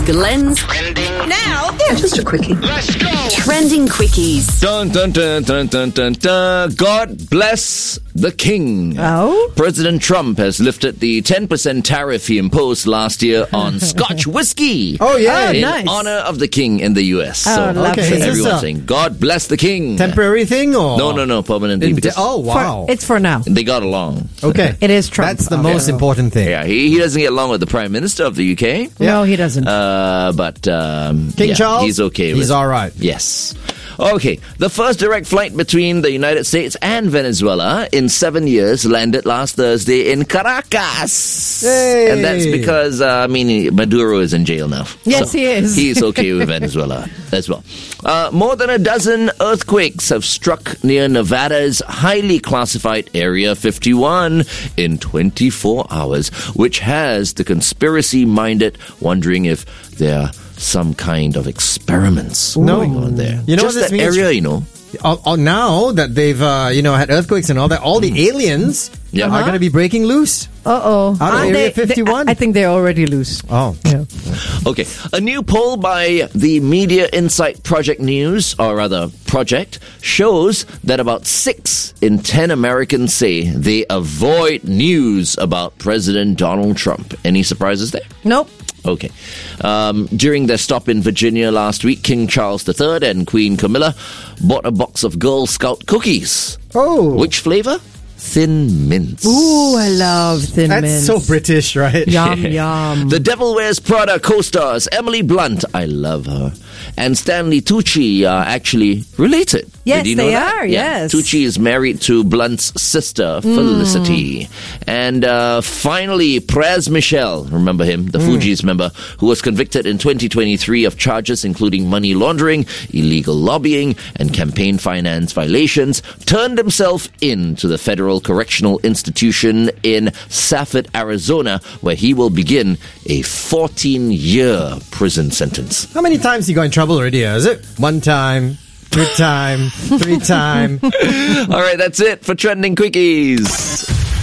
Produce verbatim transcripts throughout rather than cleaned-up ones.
Glenn's Trending Now. Yeah, just a quickie. Let's go. Trending Quickies. Dun, dun, dun, dun, dun, dun, dun. God bless the king. Oh? President Trump has lifted the ten percent tariff he imposed last year on Scotch whiskey. Oh, yeah. In nice. honor of the king in the U S. Oh, so lovely. Okay, is this everyone's a saying, God bless the king. temporary thing or? No, no, no, permanently. In- Because oh, wow. For, it's for now. they got along. Okay. It is Trump. That's the Okay. most important thing. Yeah, he, he doesn't get along with the Prime Minister of the U K. No, he doesn't. Uh, but um, King yeah, Charles? he's okay with He's all right. Yes. Okay, the first direct flight between the United States and Venezuela in seven years landed last Thursday in Caracas. Hey. And that's because, uh, I mean, Maduro is in jail now. Yes, he is. He's okay with Venezuela as well. Uh, more than a dozen earthquakes have struck near Nevada's highly classified Area fifty-one in twenty-four hours, which has the conspiracy-minded wondering if there are some kind of experiments No. going on there. You know Just what this that means? area, you know. Oh, oh, now that they've, uh, you know, had earthquakes and all that, all the aliens Yeah. are going to be breaking loose. Uh-oh. Out of Aren't Area they- they- fifty-one? I think they're already loose. Oh. Yeah. Okay, a new poll by the Media Insight Project News, or rather project, shows that about six in ten Americans say they avoid news about President Donald Trump. Any surprises there? Nope. Okay. Um, during their stop in Virginia last week, King Charles the Third and Queen Camilla bought a box of Girl Scout cookies. Oh. Which flavor? Thin mints. Ooh, I love thin That's mints. so British, right? Yum, yum. The Devil Wears Prada co-stars Emily Blunt, I love her, and Stanley Tucci are actually related. Yes, Did you know they that? are, Yeah. yes. Tucci is married to Blunt's sister, Felicity. And uh, finally, Praz Michel, remember him, the Fugees member, who was convicted in twenty twenty-three of charges including money laundering, illegal lobbying, and campaign finance violations, turned himself in to the Federal Correctional Institution in Safford, Arizona, where he will begin a fourteen-year prison sentence. How many times you got in trouble already? Is it one time, two time, three time? All right, that's it for Trending Quickies.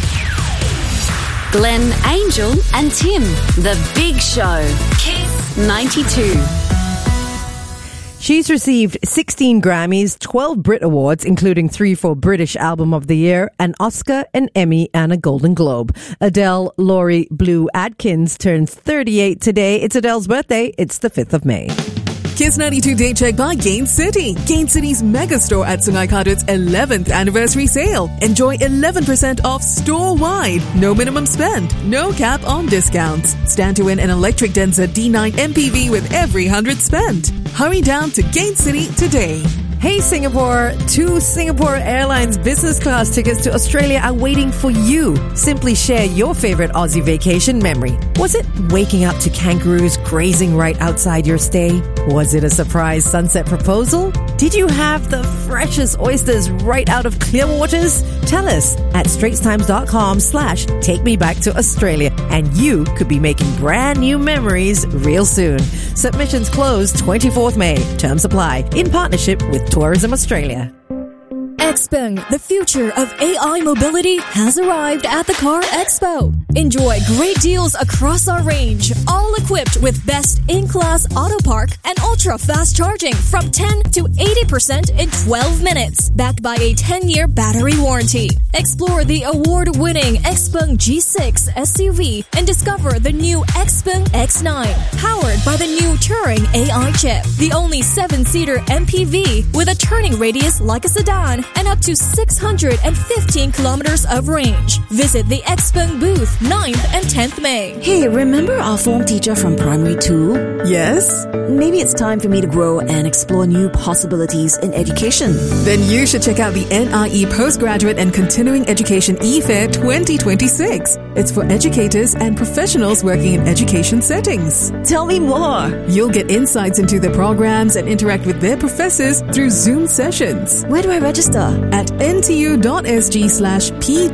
Glenn, Angel, and Tim. The Big Show. Kiss ninety-two. She's received sixteen Grammys, twelve Brit Awards, including three for British Album of the Year, an Oscar, an Emmy, and a Golden Globe. Adele Laurie Blue Adkins turns thirty-eight today. It's Adele's birthday. It's the fifth of May. Kiss ninety-two Day Check by Gain City. Gain City's mega store at Sungai Kadut's eleventh anniversary sale. Enjoy eleven percent off store-wide. No minimum spend. No cap on discounts. Stand to win an electric Denza D nine M P V with every one hundred spent. Hurry down to Gain City today. Hey Singapore, two Singapore Airlines business class tickets to Australia are waiting for you. Simply share your favorite Aussie vacation memory. Was it waking up to kangaroos grazing right outside your stay? Was it a surprise sunset proposal? Did you have the freshest oysters right out of Clearwaters? Tell us at straitstimes.com slash take me back to Australia, and you could be making brand new memories real soon. Submissions close twenty-fourth May. Terms apply. In partnership with Tourism Australia. Xpeng, the future of A I mobility, has arrived at the Car Expo. Enjoy great deals across our range, all equipped with best in-class auto park and ultra-fast charging from ten to eighty percent in twelve minutes, backed by a ten-year battery warranty. Explore the award-winning Xpeng G six S U V and discover the new Xpeng X nine, powered by the new Turing A I chip, the only seven-seater M P V with a turning radius like a sedan and up to six hundred fifteen kilometers of range. Visit the Xpeng booth ninth and tenth May. Hey, remember our form teacher from primary two? Yes? Maybe it's time for me to grow and explore new possibilities in education. Then you should check out the N I E Postgraduate and Continuing Education E-Fair twenty twenty-six. It's for educators and professionals working in education settings. Tell me more. You'll get insights into their programs and interact with their professors through Zoom sessions. Where do I register? At ntu.sg slash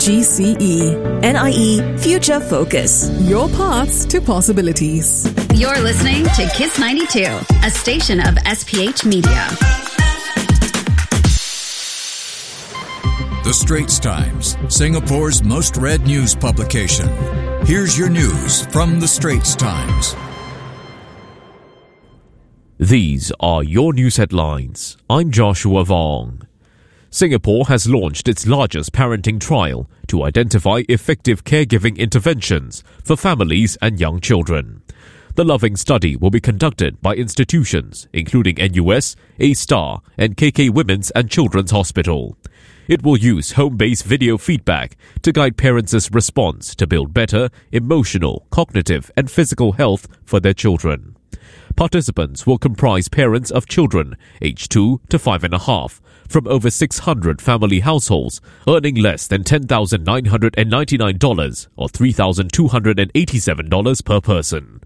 pgce. N I E Future Focus. Your paths to possibilities. You're listening to Kiss ninety-two, a station of S P H Media. The Straits Times, Singapore's most read news publication. Here's your news from The Straits Times. These are your news headlines. I'm Joshua Vong. Singapore has launched its largest parenting trial to identify effective caregiving interventions for families and young children. The Loving study will be conducted by institutions including N U S, A-Star and K K Women's and Children's Hospital. It will use home-based video feedback to guide parents' response to build better emotional, cognitive and physical health for their children. Participants will comprise parents of children aged two to five and a half from over six hundred family households earning less than ten thousand nine hundred ninety-nine dollars or three thousand two hundred eighty-seven dollars per person.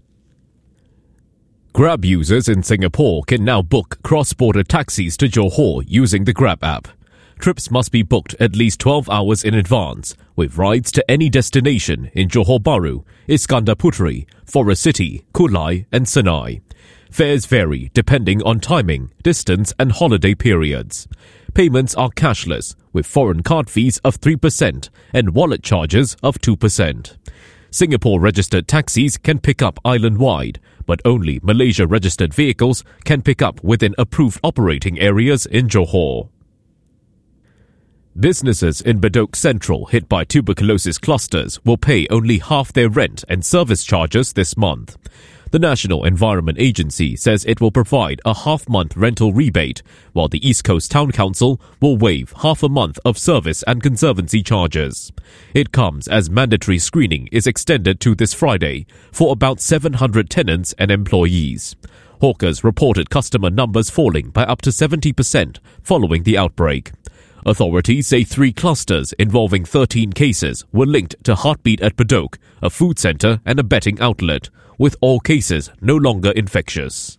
Grab users in Singapore can now book cross-border taxis to Johor using the Grab app. Trips must be booked at least twelve hours in advance, with rides to any destination in Johor Bahru, Iskandar Puteri, Forest City, Kulai and Senai. Fares vary depending on timing, distance and holiday periods. Payments are cashless, with foreign card fees of three percent and wallet charges of two percent. Singapore-registered taxis can pick up island-wide, but only Malaysia-registered vehicles can pick up within approved operating areas in Johor. Businesses in Bedok Central hit by tuberculosis clusters will pay only half their rent and service charges this month. The National Environment Agency says it will provide a half-month rental rebate, while the East Coast Town Council will waive half a month of service and conservancy charges. It comes as mandatory screening is extended to this Friday for about seven hundred tenants and employees. Hawkers reported customer numbers falling by up to seventy percent following the outbreak. Authorities say three clusters involving thirteen cases were linked to Heartbeat at Bedok, a food centre and a betting outlet, with all cases no longer infectious.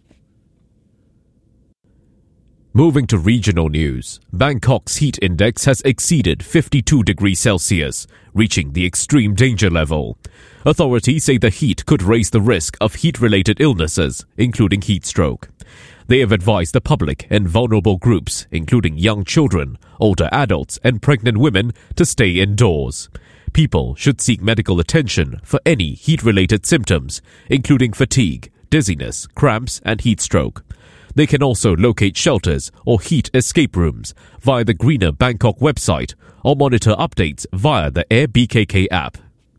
Moving to regional news, Bangkok's heat index has exceeded fifty-two degrees Celsius, reaching the extreme danger level. Authorities say the heat could raise the risk of heat-related illnesses, including heat stroke. They have advised the public and vulnerable groups, including young children, older adults and pregnant women, to stay indoors. People should seek medical attention for any heat-related symptoms, including fatigue, dizziness, cramps and heat stroke. They can also locate shelters or heat escape rooms via the Greener Bangkok website or monitor updates via the Air B K K app.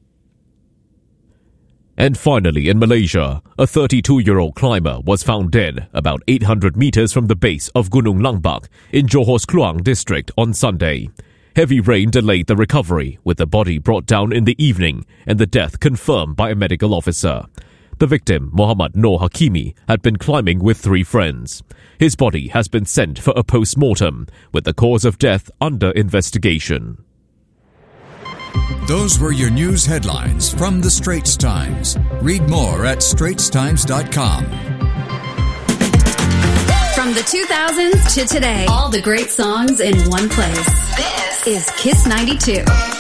And finally, in Malaysia, a thirty-two-year-old climber was found dead about eight hundred meters from the base of Gunung Langbak in Johor's Kluang district on Sunday. Heavy rain delayed the recovery, with the body brought down in the evening and the death confirmed by a medical officer. The victim, Muhammad Noor Hakimi, had been climbing with three friends. His body has been sent for a post-mortem, with the cause of death under investigation. Those were your news headlines from The Straits Times. Read more at straits times dot com. From the two thousands to today, all the great songs in one place. This is Kiss ninety-two.